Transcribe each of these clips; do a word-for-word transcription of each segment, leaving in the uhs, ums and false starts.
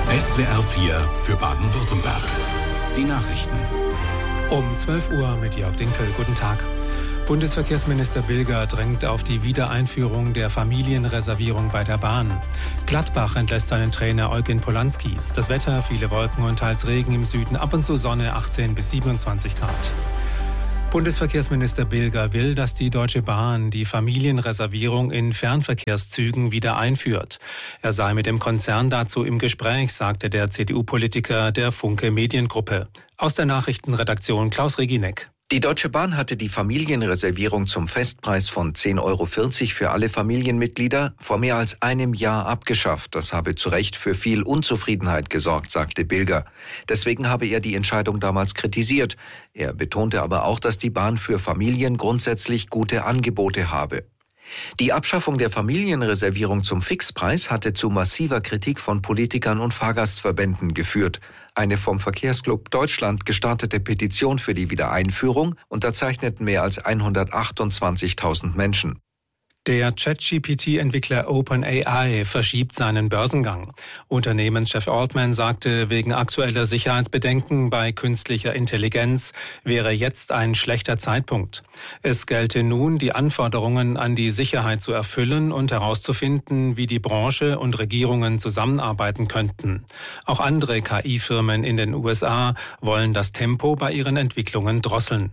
S W R vier für Baden-Württemberg. Die Nachrichten. Um zwölf Uhr mit Jörg Dinkel. Guten Tag. Bundesverkehrsminister Bilger drängt auf die Wiedereinführung der Familienreservierung bei der Bahn. Gladbach entlässt seinen Trainer Eugen Polanski. Das Wetter, viele Wolken und teils Regen im Süden, ab und zu Sonne, achtzehn bis siebenundzwanzig Grad. Bundesverkehrsminister Bilger will, dass die Deutsche Bahn die Familienreservierung in Fernverkehrszügen wieder einführt. Er sei mit dem Konzern dazu im Gespräch, sagte der C D U-Politiker der Funke Mediengruppe. Aus der Nachrichtenredaktion Klaus Regineck. Die Deutsche Bahn hatte die Familienreservierung zum Festpreis von zehn Euro vierzig für alle Familienmitglieder vor mehr als einem Jahr abgeschafft. Das habe zu Recht für viel Unzufriedenheit gesorgt, sagte Bilger. Deswegen habe er die Entscheidung damals kritisiert. Er betonte aber auch, dass die Bahn für Familien grundsätzlich gute Angebote habe. Die Abschaffung der Familienreservierung zum Fixpreis hatte zu massiver Kritik von Politikern und Fahrgastverbänden geführt. Eine vom Verkehrsclub Deutschland gestartete Petition für die Wiedereinführung unterzeichneten mehr als hundertachtundzwanzigtausend Menschen. Der Chat-G P T-Entwickler OpenAI verschiebt seinen Börsengang. Unternehmenschef Altman sagte, wegen aktueller Sicherheitsbedenken bei künstlicher Intelligenz wäre jetzt ein schlechter Zeitpunkt. Es gelte nun, die Anforderungen an die Sicherheit zu erfüllen und herauszufinden, wie die Branche und Regierungen zusammenarbeiten könnten. Auch andere K I-Firmen in den U S A wollen das Tempo bei ihren Entwicklungen drosseln.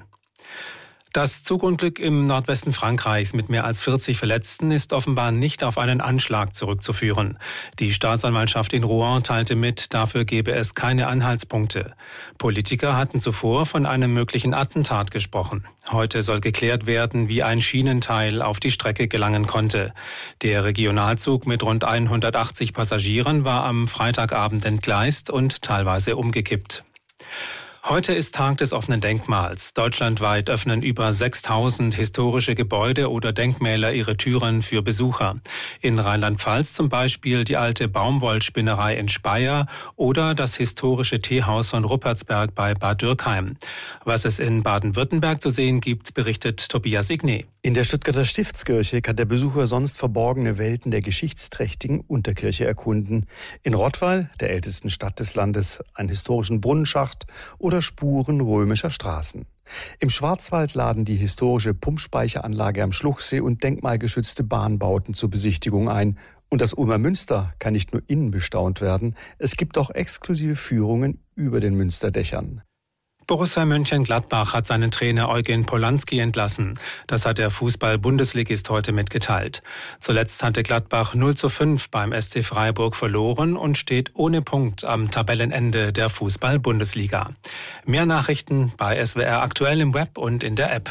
Das Zugunglück im Nordwesten Frankreichs mit mehr als vierzig Verletzten ist offenbar nicht auf einen Anschlag zurückzuführen. Die Staatsanwaltschaft in Rouen teilte mit, dafür gebe es keine Anhaltspunkte. Politiker hatten zuvor von einem möglichen Attentat gesprochen. Heute soll geklärt werden, wie ein Schienenteil auf die Strecke gelangen konnte. Der Regionalzug mit rund hundertachtzig Passagieren war am Freitagabend entgleist und teilweise umgekippt. Heute ist Tag des offenen Denkmals. Deutschlandweit öffnen über sechstausend historische Gebäude oder Denkmäler ihre Türen für Besucher. In Rheinland-Pfalz zum Beispiel die alte Baumwollspinnerei in Speyer oder das historische Teehaus von Ruppertsberg bei Bad Dürkheim. Was es in Baden-Württemberg zu sehen gibt, berichtet Tobias Igné. In der Stuttgarter Stiftskirche kann der Besucher sonst verborgene Welten der geschichtsträchtigen Unterkirche erkunden. In Rottweil, der ältesten Stadt des Landes, einen historischen Brunnenschacht oder Spuren römischer Straßen. Im Schwarzwald laden die historische Pumpspeicheranlage am Schluchsee und denkmalgeschützte Bahnbauten zur Besichtigung ein. Und das Ulmer Münster kann nicht nur innen bestaunt werden, es gibt auch exklusive Führungen über den Münsterdächern. Borussia Mönchengladbach hat seinen Trainer Eugen Polanski entlassen. Das hat der Fußball-Bundesligist heute mitgeteilt. Zuletzt hatte Gladbach null zu fünf beim S C Freiburg verloren und steht ohne Punkt am Tabellenende der Fußball-Bundesliga. Mehr Nachrichten bei S W R aktuell im Web und in der App.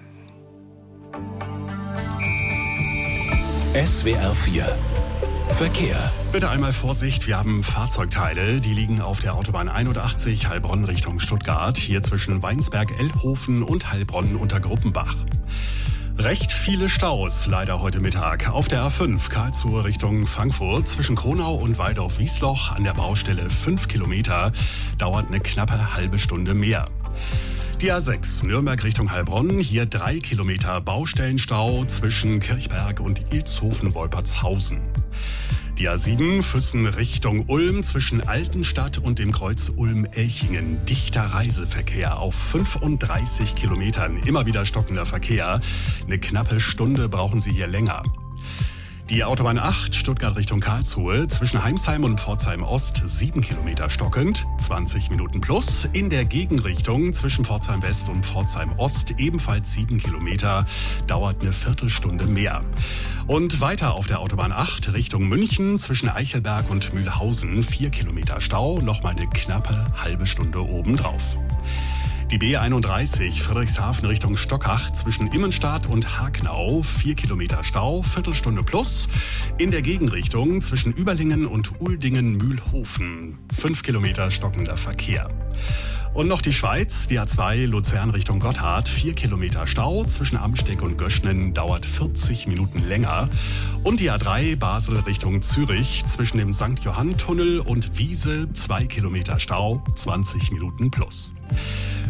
S W R vier Verkehr. Bitte einmal Vorsicht, wir haben Fahrzeugteile, die liegen auf der Autobahn einundachtzig Heilbronn Richtung Stuttgart, hier zwischen Weinsberg-Elbhofen und Heilbronn unter Gruppenbach. Recht viele Staus leider heute Mittag. Auf der A fünf Karlsruhe Richtung Frankfurt zwischen Kronau und Waldorf-Wiesloch an der Baustelle fünf Kilometer, dauert eine knappe halbe Stunde mehr. Die A sechs Nürnberg Richtung Heilbronn, hier drei Kilometer Baustellenstau zwischen Kirchberg und Ilshofen-Wolpertshausen. Die A sieben Füssen Richtung Ulm zwischen Altenstadt und dem Kreuz Ulm-Elchingen. Dichter Reiseverkehr auf fünfunddreißig Kilometern. Immer wieder stockender Verkehr. Eine knappe Stunde brauchen Sie hier länger. Die Autobahn acht Stuttgart Richtung Karlsruhe zwischen Heimsheim und Pforzheim Ost sieben Kilometer stockend, zwanzig Minuten plus. In der Gegenrichtung zwischen Pforzheim West und Pforzheim Ost ebenfalls sieben Kilometer, dauert eine Viertelstunde mehr. Und weiter auf der Autobahn acht Richtung München zwischen Eichelberg und Mühlhausen vier Kilometer Stau, nochmal eine knappe halbe Stunde obendrauf. Die B einunddreißig Friedrichshafen Richtung Stockach zwischen Immenstadt und Hagnau vier Kilometer Stau, Viertelstunde plus. In der Gegenrichtung zwischen Überlingen und Uldingen-Mühlhofen fünf Kilometer stockender Verkehr. Und noch die Schweiz, die A zwei Luzern Richtung Gotthard, vier Kilometer Stau zwischen Amsteeg und Göschnen, dauert vierzig Minuten länger. Und die A drei Basel Richtung Zürich zwischen dem Sankt Johann Tunnel und Wiese, zwei Kilometer Stau, zwanzig Minuten plus.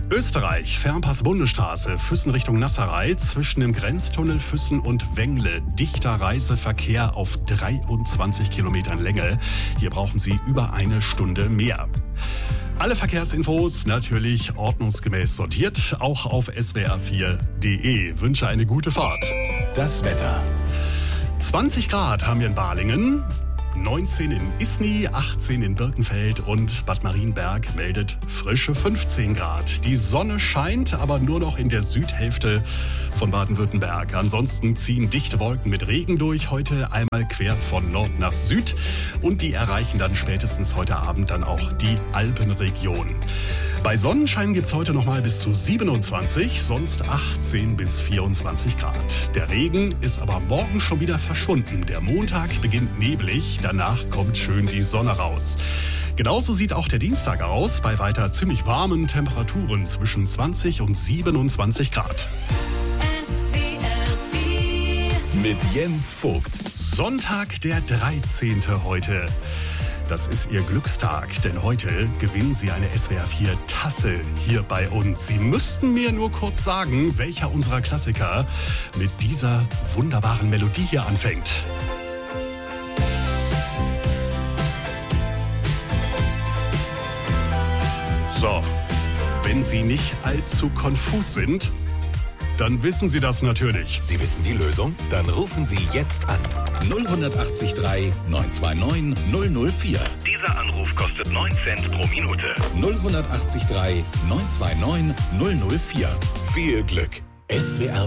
Österreich, Fernpass-Bundesstraße, Füssen Richtung Nasserei, zwischen dem Grenztunnel Füssen und Wengle. Dichter Reiseverkehr auf dreiundzwanzig Kilometern Länge. Hier brauchen Sie über eine Stunde mehr. Alle Verkehrsinfos natürlich ordnungsgemäß sortiert, auch auf s w r vier punkt d e. Wünsche eine gute Fahrt. Das Wetter. zwanzig Grad haben wir in Balingen. neunzehn in Isny, achtzehn in Birkenfeld und Bad Marienberg meldet frische fünfzehn Grad. Die Sonne scheint, aber nur noch in der Südhälfte von Baden-Württemberg. Ansonsten ziehen dichte Wolken mit Regen durch, heute einmal quer von Nord nach Süd. Und die erreichen dann spätestens heute Abend dann auch die Alpenregion. Bei Sonnenschein gibt's heute noch mal bis zu siebenundzwanzig, sonst achtzehn bis vierundzwanzig Grad. Der Regen ist aber morgen schon wieder verschwunden. Der Montag beginnt neblig, danach kommt schön die Sonne raus. Genauso sieht auch der Dienstag aus, bei weiter ziemlich warmen Temperaturen zwischen zwanzig und siebenundzwanzig Grad. Mit Jens Vogt. Sonntag, der dreizehnte heute. Das ist Ihr Glückstag, denn heute gewinnen Sie eine S W R vier Tasse hier bei uns. Sie müssten mir nur kurz sagen, welcher unserer Klassiker mit dieser wunderbaren Melodie hier anfängt. So, wenn Sie nicht allzu konfus sind, dann wissen Sie das natürlich. Sie wissen die Lösung? Dann rufen Sie jetzt an. null acht drei neun zwei neun null null vier. Dieser Anruf kostet neun Cent pro Minute. null acht drei neun zwei neun null null vier. Viel Glück. S W R